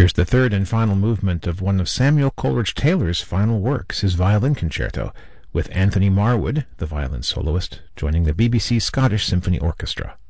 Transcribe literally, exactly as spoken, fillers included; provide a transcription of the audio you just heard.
Here's the third and final movement of one of Samuel Coleridge Taylor's final works, his Violin Concerto, with Anthony Marwood, the violin soloist, joining the B B C Scottish Symphony Orchestra.